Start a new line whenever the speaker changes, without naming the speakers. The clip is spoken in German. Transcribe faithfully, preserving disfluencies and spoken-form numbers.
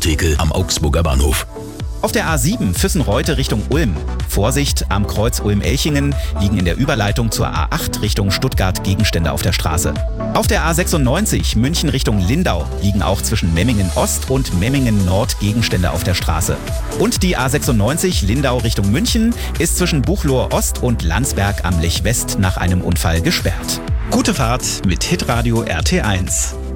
Apotheke am Augsburger Bahnhof.
Auf der A sieben Füssen-Reute Richtung Ulm. Vorsicht, am Kreuz Ulm-Elchingen liegen in der Überleitung zur A acht Richtung Stuttgart Gegenstände auf der Straße. Auf der A sechsundneunzig München Richtung Lindau liegen auch zwischen Memmingen Ost und Memmingen Nord Gegenstände auf der Straße. Und die A sechsundneunzig Lindau Richtung München ist zwischen Buchloe Ost und Landsberg am Lech West nach einem Unfall gesperrt. Gute Fahrt mit Hitradio R T eins.